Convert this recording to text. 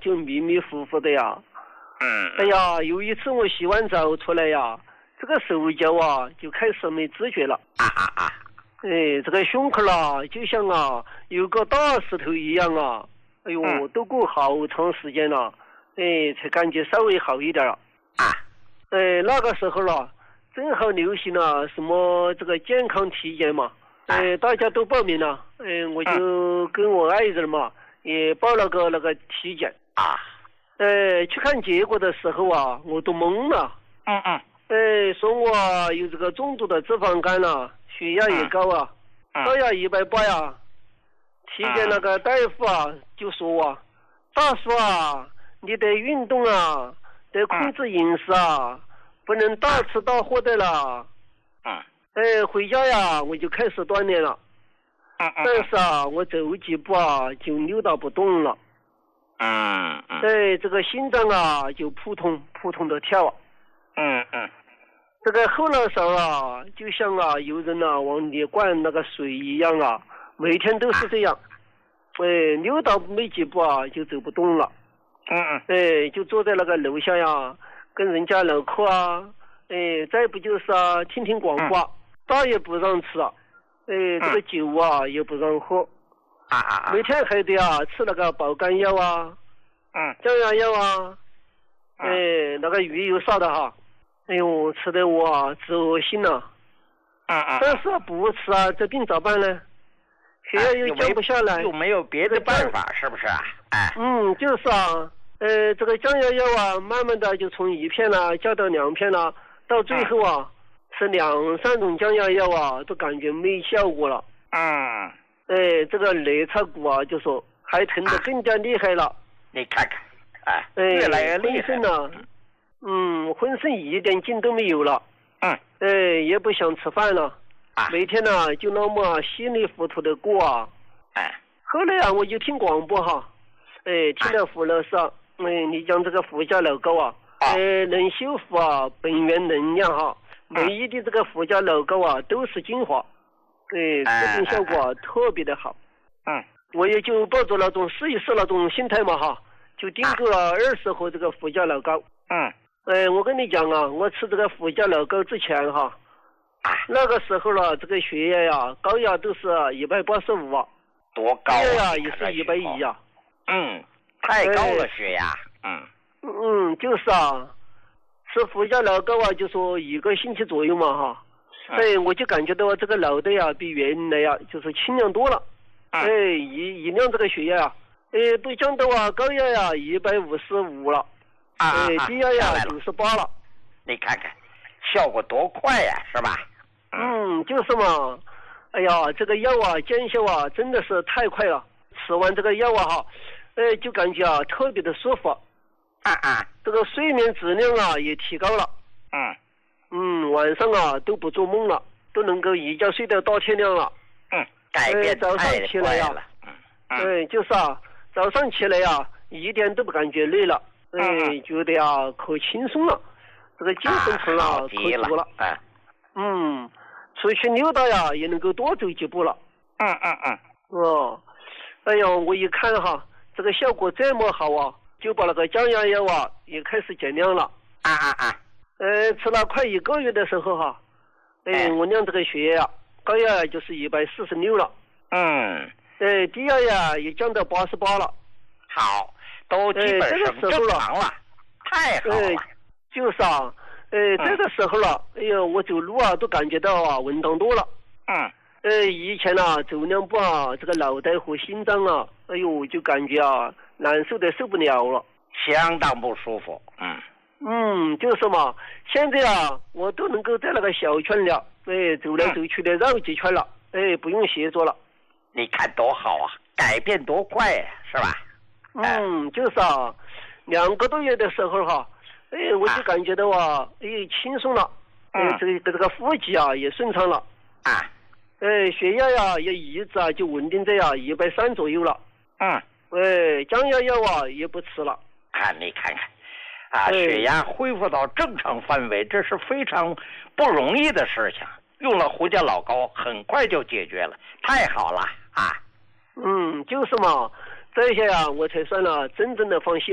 就迷迷糊糊的呀。哎呀，有一次我洗完澡出来呀，这个手脚啊就开始没知觉了。哎，这个胸口啦，就像啊有个大石头一样啊。哎呦，都过好长时间了，哎，才感觉稍微好一点了。哎，那个时候了，正好流行了什么这个健康体检嘛。大家都报名了，我就跟我爱人嘛也报了个那个体检。去看结果的时候啊，我都懵了。说我有这个重度的脂肪肝了，血压也高啊，高压180呀。体检那个大夫啊就说啊，大叔啊，你得运动啊，得控制饮食啊，不能大吃大喝的了。回家呀我就开始锻炼了。但是啊，我走几步啊就扭到不动了。这个心脏啊就扑通扑通的跳。这个后脑勺啊就像啊有人啊往里灌那个水一样啊，每天都是这样。扭到没几步啊就走不动了。就坐在那个楼下呀跟人家唠嗑啊。再不就是啊听听广播。大也不让吃啊。这个酒啊也不让喝。每天还得啊吃那个保肝药啊，降压药啊。那个鱼油烧的哈，哎呦吃的我啊直恶心了。但是不吃啊这病咋办呢？血压又降不下来， 又没有别的办法，是不是啊？ 就是啊。这个降压药啊慢慢的就从1片啦降到2片啦，到最后啊吃2、3种降压药啊都感觉没效果了。这个肋插骨啊就说还疼得更加厉害了。 你看看，越来越厉害了。 浑身一点劲都没有了。也不想吃饭了。每天呢就那么稀里糊涂的过啊。后来啊我就听广播哈，听了胡老师，你讲这个胡椒老膏啊，能修复啊本源能量哈，每一滴这个胡椒老膏啊都是精华。这种效果啊特别的好。我也就抱着那种试一试那种心态嘛哈，就订购了20盒这个胡椒老膏。我跟你讲啊，我吃这个胡椒老膏之前哈，那个时候了这个血压呀高压都是185啊， 多高啊！ 血压也是110啊。 太高了血压。 就是啊，吃胡椒老膏啊就说1个星期左右嘛哈。我就感觉到这个脑袋呀比原来呀就是清亮多了。一量这个血压呀，都降到啊高压呀155了。低压呀98了。 你看看效果多快呀，是吧？ 就是嘛。哎呀，这个药啊见效啊真的是太快了。吃完这个药啊哈，就感觉啊特别的舒服。这个睡眠质量啊也提高了。晚上啊都不做梦了，都能够一觉睡到大天亮了。 改变早上起来呀，就是啊，早上起来呀一点都不感觉累了。觉得啊可轻松了，这个精神头啊可足了。出去溜达呀也能够多走几步了。哎呀，我一看哈，这个效果这么好啊，就把那个降压药啊也开始减量了。吃了快1个月的时候哈，我量这个血压高压就是146了。低压呀也降到88了。 好，都基本上正常了。太好了。 就是啊，这个时候了，哎呀，我走路啊都感觉到啊稳当多了。以前啊走2步啊，这个脑袋和心脏啊，哎呦就感觉啊难受的受不了了， 相当不舒服。 就是嘛，现在啊我都能够在那个小圈里，走来走去的绕几圈了，不用协作了。 你看多好啊，改变多快呀，是吧？ 就是啊，2个多月的时候哈，我就感觉到啊，轻松了。这个腹肌啊也顺畅了。血压呀也一直啊就稳定在130左右了。降压药啊也不吃了。 你看看，血压恢复到正常范围，这是非常不容易的事情。用了胡椒老膏，很快就解决了，太好了啊！ 就是嘛，这些呀，我才算了真正的放心。